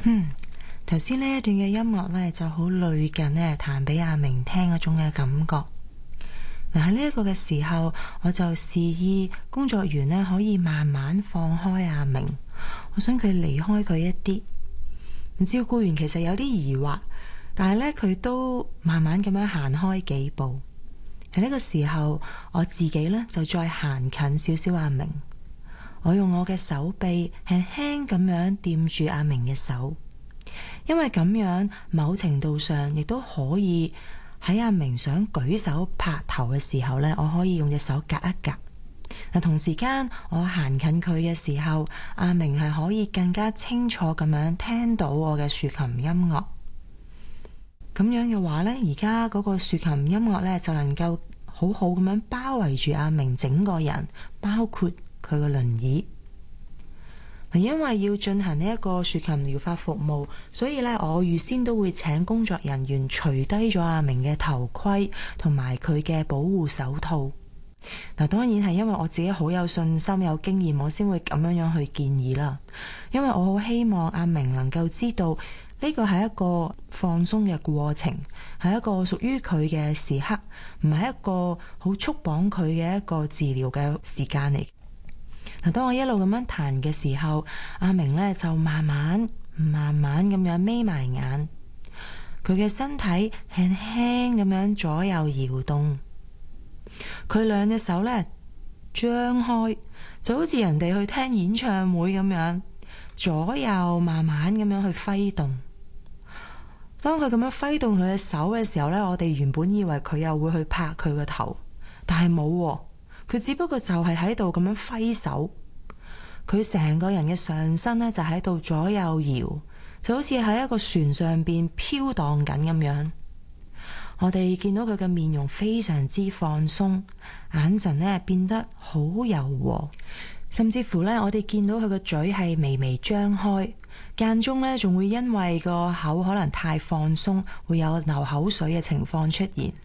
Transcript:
頭先呢一段嘅音樂呢，就好類近呢彈俾阿明聽嗰種嘅感覺。嗱，喺呢一個嘅時候，我就示意工作員呢可以慢慢放開阿明，我想佢離開佢一啲。照顧員其實有啲疑惑，但係呢，佢都慢慢咁樣行開幾步。喺呢個時候，我自己呢就再行近少少阿明，我用我嘅手臂輕輕咁樣掂住阿明嘅手。因為咁樣某程度上亦都可以喺阿明想舉手拍頭嘅時候呢，我可以用隻手夾一夾。同時間我行近佢嘅時候，阿明係可以更加清楚咁樣聽到我嘅豎琴音樂。咁樣嘅話呢，而家嗰個豎琴音樂呢，就能夠好好咁樣包圍住阿明整個人，包括佢嘅輪椅。因為要進行呢一個豎琴療法服務，所以呢，我預先都會請工作人員除低咗阿明嘅頭盔同埋佢嘅保護手套。當然係因為我自己好有信心、有經驗，我先會咁樣去建議啦。因為我好希望阿明能夠知道呢個係一個放鬆嘅過程，係一個屬於佢嘅時刻，唔係一個好束綁佢嘅一個治療嘅時間嚟。當我一路咁樣彈嘅時候，阿明呢就慢慢咁樣眯埋眼，佢嘅身體輕輕咁樣左右搖動，佢兩隻手呢張開，就好似人哋去聽演唱會咁樣，左右慢慢咁樣去揮動。當佢咁樣揮動佢嘅手嘅時候呢，我哋原本以為佢又會去拍佢個頭，但係冇喎。佢只不過就係喺度咁樣揮手，佢成個人嘅上身呢就喺度左右搖，就好似喺一個船上邊飄蕩緊咁樣。我哋見到佢嘅面容非常之放鬆，眼神呢變得好柔和，甚至乎呢，我哋見到佢個嘴係微微張開，間中呢仲會因為個口可能太放鬆，會有流口水嘅情況出現。